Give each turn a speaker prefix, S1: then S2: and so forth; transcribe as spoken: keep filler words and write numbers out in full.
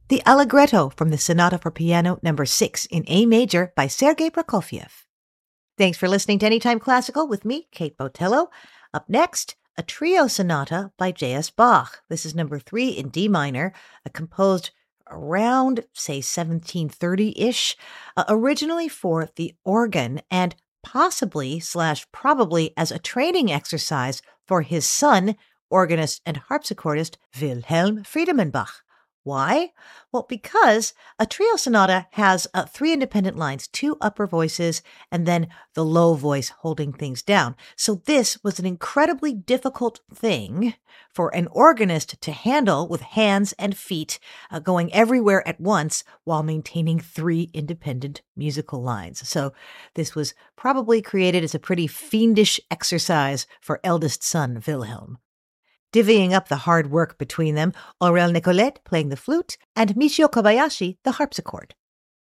S1: the Allegretto from the Sonata for Piano number six in A major by Sergei Prokofiev. Thanks for listening to Anytime Classical with me, Kate Botello. Up next, a trio sonata by J S Bach. This is number three in D minor, uh, composed around, say, seventeen thirty-ish, uh, originally for the organ and possibly slash probably as a training exercise for his son, organist and harpsichordist Wilhelm Friedemann Bach. Why? Well, because a trio sonata has uh, three independent lines, two upper voices, and then the low voice holding things down. So this was an incredibly difficult thing for an organist to handle with hands and feet uh, going everywhere at once while maintaining three independent musical lines. So this was probably created as a pretty fiendish exercise for eldest son Wilhelm. Divvying up the hard work between them, Aurel Nicolet playing the flute and Michio Kobayashi the harpsichord.